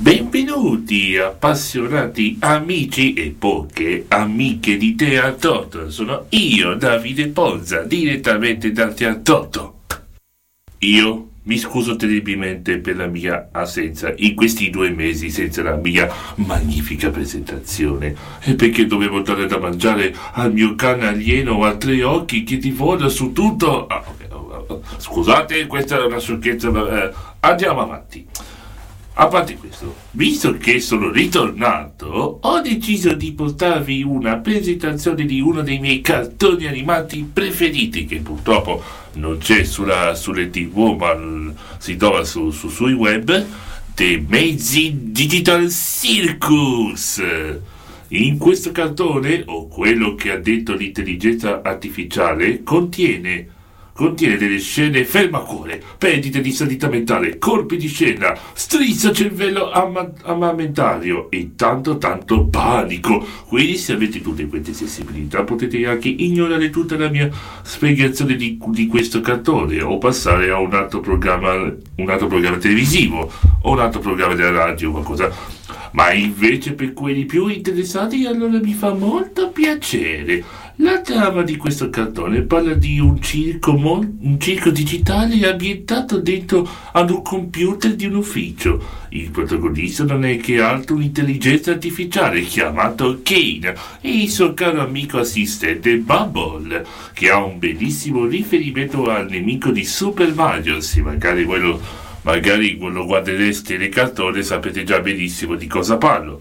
Benvenuti appassionati amici e poche amiche di Teatro. Sono io, Davide Ponza, direttamente da Teatro. Io mi scuso terribilmente per la mia assenza in questi 2 mesi senza la mia magnifica presentazione, e perché dovevo dare da mangiare al mio cane alieno a 3 occhi che divora su tutto. Scusate, questa è una sciocchezza, andiamo avanti. A parte questo, visto che sono ritornato, ho deciso di portarvi una presentazione di uno dei miei cartoni animati preferiti, che purtroppo non c'è sulle TV, ma si trova sui web, The Amazing Digital Circus. In questo cartone, o quello che ha detto l'intelligenza artificiale, contiene delle scene fermacuore, perdite di sanità mentale, colpi di scena, strizza cervello ammamentario e tanto panico. Quindi se avete tutte queste sensibilità potete anche ignorare tutta la mia spiegazione di questo cartone o passare a un altro programma televisivo o un altro programma della radio o qualcosa. Ma invece per quelli più interessati, allora mi fa molto piacere. La trama di questo cartone parla di un circo digitale ambientato dentro ad un computer di un ufficio. Il protagonista non è che altro un'intelligenza artificiale chiamato Kane e il suo caro amico assistente Bubble, che ha un bellissimo riferimento al nemico di Super Mario. Se magari voi lo guardereste nel cartone sapete già benissimo di cosa parlo.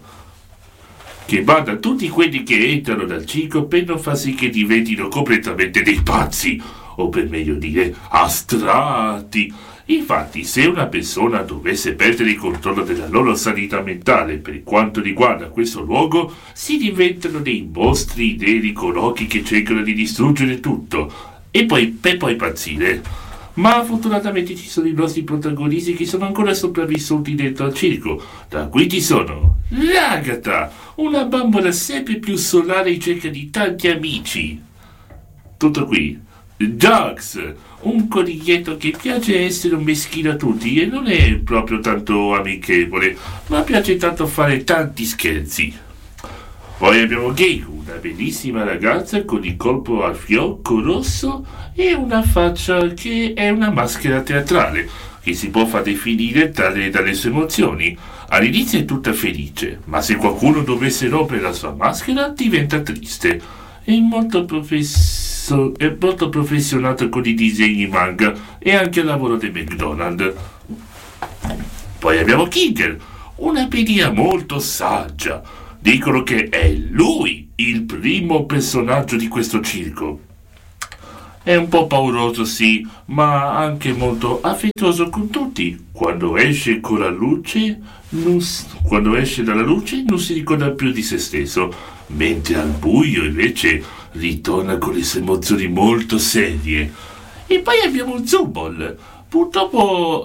Che bada tutti quelli che entrano dal circo per non far sì che diventino completamente dei pazzi, o per meglio dire astratti. Infatti, se una persona dovesse perdere il controllo della loro sanità mentale per quanto riguarda questo luogo, si diventano dei mostri neri con occhi che cercano di distruggere tutto e poi per poi impazzire. Ma fortunatamente ci sono i nostri protagonisti che sono ancora sopravvissuti dentro al circo. Tra cui ci sono l'Agata, una bambola sempre più solare in cerca di tanti amici. Tutto qui. Jax, un coniglietto che piace essere un meschino a tutti e non è proprio tanto amichevole, ma piace tanto fare tanti scherzi. Poi abbiamo Geiku, una bellissima ragazza con il corpo a fiocco rosso e una faccia che è una maschera teatrale, che si può far definire tale dalle sue emozioni. All'inizio è tutta felice, ma se qualcuno dovesse rompere la sua maschera diventa triste. È molto professionato con i disegni manga e anche al lavoro del McDonald's. Poi abbiamo Kinger, una pedina molto saggia. Dicono che è lui il primo personaggio di questo circo. È un po' pauroso, sì, ma anche molto affettuoso con tutti. Quando esce dalla luce non si ricorda più di se stesso, mentre al buio invece ritorna con le sue emozioni molto serie. E poi abbiamo Zubol. Purtroppo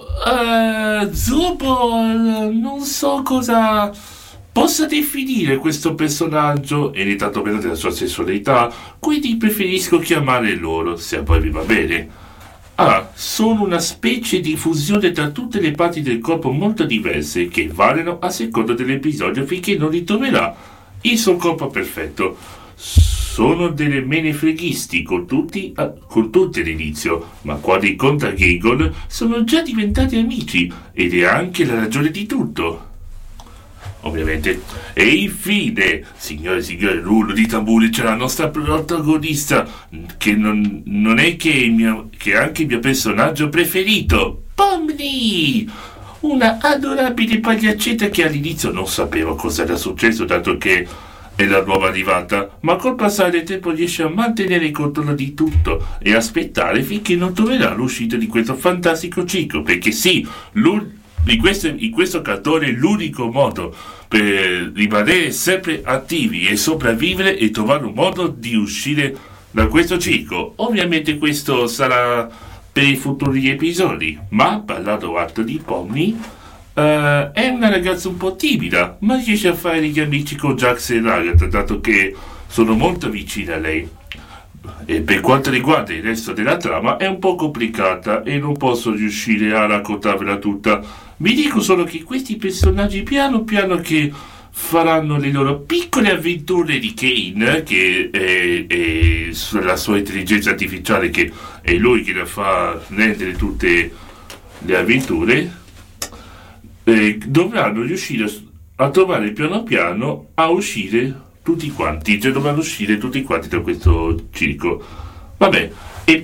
Zubol non so cosa possa definire questo personaggio e né tantomeno della sua sessualità, quindi preferisco chiamare loro, se poi vi va bene. Sono una specie di fusione tra tutte le parti del corpo molto diverse che variano a seconda dell'episodio finché non ritroverà il suo corpo perfetto. Sono delle menefreghisti con tutti all'inizio, ma quando incontra Giggle sono già diventati amici ed è anche la ragione di tutto. Ovviamente. E infine, signore e signori, rullo di tamburi, c'è la nostra protagonista, che non è che è anche il mio personaggio preferito, Pomni, una adorabile pagliaccetta che all'inizio non sapevo cosa era successo, dato che è la nuova arrivata, ma col passare del tempo riesce a mantenere il controllo di tutto e aspettare finché non troverà l'uscita di questo fantastico circo, perché sì, in questo cartone l'unico modo per rimanere sempre attivi e sopravvivere e trovare un modo di uscire da questo circo. Ovviamente questo sarà per i futuri episodi, ma parlando altro di Pomni, è una ragazza un po' timida, ma riesce a fare degli amici con Jax e Agatha, dato che sono molto vicine a lei. E per quanto riguarda il resto della trama è un po' complicata e non posso riuscire a raccontarvela tutta Vi dico solo che questi personaggi piano piano che faranno le loro piccole avventure di Kane, che è la sua intelligenza artificiale, che è lui che la fa rendere tutte le avventure, dovranno riuscire a trovare piano piano a uscire tutti quanti, cioè dovranno uscire tutti quanti da questo circo. Vabbè, e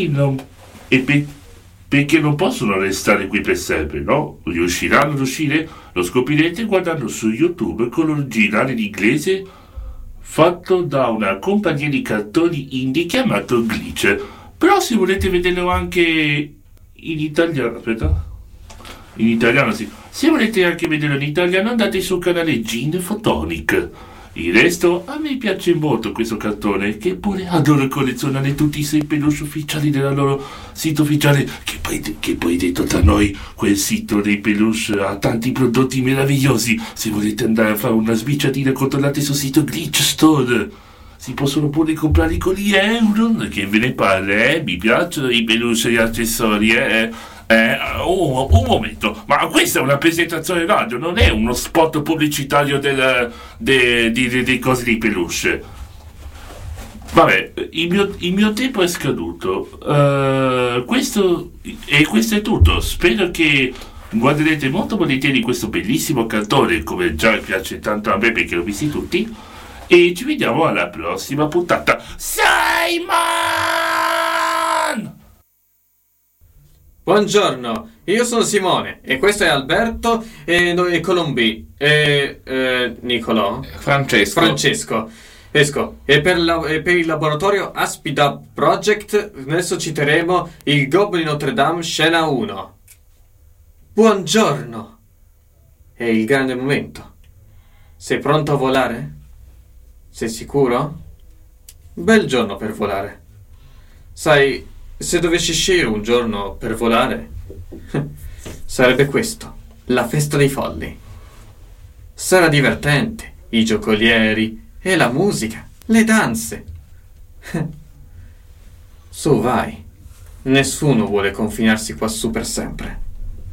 perché non possono restare qui per sempre, no? Riusciranno ad uscire? Lo scoprirete guardando su YouTube con l'originale in inglese fatto da una compagnia di cartoni indie chiamato Glitch. Però se volete vederlo anche in italiano, aspetta, in italiano sì. Se volete anche vederlo in italiano andate sul canale Gin Photonic. Il resto, a me piace molto questo cartone, che pure adoro collezionare tutti i 6 peluche ufficiali del loro sito ufficiale, che poi detto tra noi, quel sito dei peluche ha tanti prodotti meravigliosi. Se volete andare a fare una sbicciatina controllate sul sito Glitch Store. Si possono pure comprare con gli euro, che ve ne parla, Mi piacciono i peluche e gli accessori, un momento, ma questa è una presentazione radio, non è uno spot pubblicitario dei cosi di peluche. Vabbè, il mio tempo è scaduto. Questo è tutto. Spero che guarderete molto volentieri questo bellissimo cartone, come già piace tanto a me perché l'ho visti tutti. E ci vediamo alla prossima puntata. Simon! Buongiorno, io sono Simone e questo è Alberto e Colombi e Nicolò. Francesco. E per il laboratorio Aspida Project adesso citeremo il Gobbo di Notre Dame, scena 1. Buongiorno! È il grande momento. Sei pronto a volare? Sei sicuro? Bel giorno per volare. Sai, se dovessi scegliere un giorno per volare, sarebbe questo, la festa dei folli. Sarà divertente, i giocolieri e la musica, le danze. Su, vai. Nessuno vuole confinarsi quassù per sempre.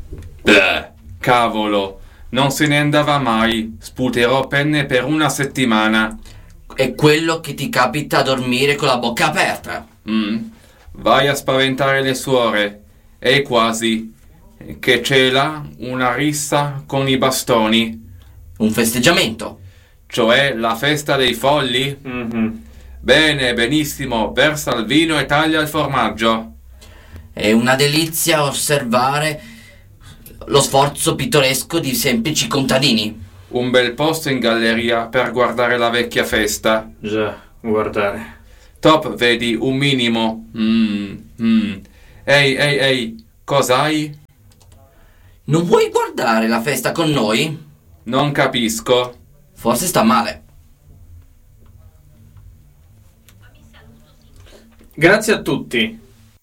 Cavolo, non se ne andava mai. Sputerò penne per una settimana. È quello che ti capita a dormire con la bocca aperta. Vai a spaventare le suore. E quasi. Che c'è là una rissa con i bastoni. Un festeggiamento. Cioè la festa dei folli? Bene, benissimo. Versa il vino e taglia il formaggio. È una delizia osservare lo sforzo pittoresco di semplici contadini. Un bel posto in galleria per guardare la vecchia festa. Già, guardare. Top, vedi, un minimo. Ehi, cos'hai? Non vuoi guardare la festa con noi? Non capisco. Forse sta male. Grazie a tutti.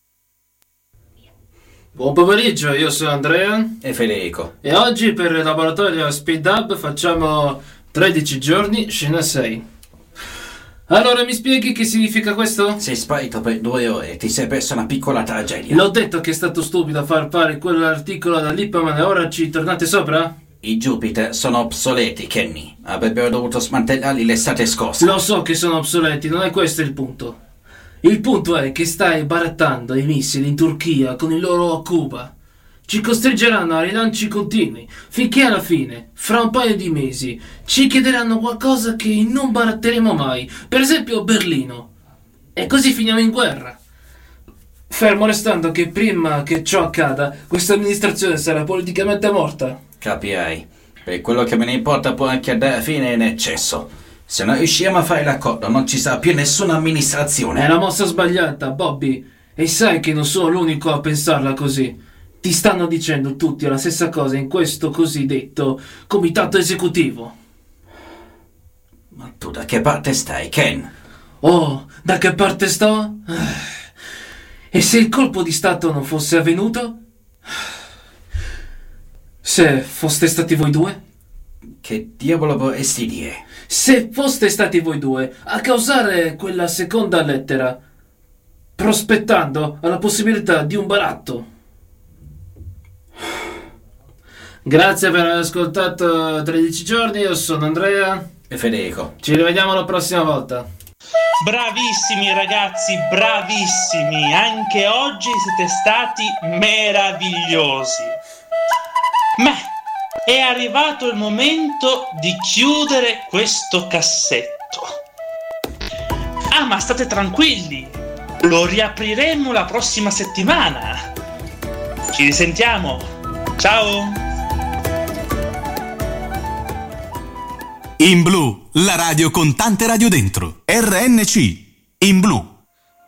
Buon pomeriggio, io sono Andrea e Federico. e oggi per il laboratorio Speed Up facciamo 13 giorni, scena 6. Allora mi spieghi che significa questo? Sei sparito per 2 ore e ti sei perso una piccola tragedia. L'ho detto che è stato stupido a far fare quell'articolo da Lipperman e ora ci tornate sopra? I Jupiter sono obsoleti, Kenny. Avrebbero dovuto smantellarli l'estate scorsa. Lo so che sono obsoleti, non è questo il punto. Il punto è che stai barattando i missili in Turchia con il loro Cuba. Ci costringeranno a rilanci continui, finché alla fine, fra un paio di mesi, ci chiederanno qualcosa che non baratteremo mai, per esempio Berlino. E così finiamo in guerra. Fermo restando che prima che ciò accada, questa amministrazione sarà politicamente morta. Capirai. Per quello che me ne importa può anche andare a fine in eccesso. Se non riusciamo a fare l'accordo non ci sarà più nessuna amministrazione. È la mossa sbagliata, Bobby. E sai che non sono l'unico a pensarla così. Ti stanno dicendo tutti la stessa cosa in questo cosiddetto comitato esecutivo. Ma tu da che parte stai, Ken? Oh, da che parte sto? E se il colpo di stato non fosse avvenuto? Se foste stati voi due? Che diavolo vorresti dire? Se foste stati voi due a causare quella seconda lettera, prospettando alla possibilità di un baratto. Grazie per aver ascoltato 13 giorni, io sono Andrea. E Federico. Ci rivediamo la prossima volta. Bravissimi ragazzi, bravissimi. Anche oggi siete stati meravigliosi. Ma è arrivato il momento di chiudere questo cassetto. Ah, ma state tranquilli, lo riapriremo la prossima settimana. Ci risentiamo. Ciao. In Blu, la radio con tante radio dentro. RNC. In Blu.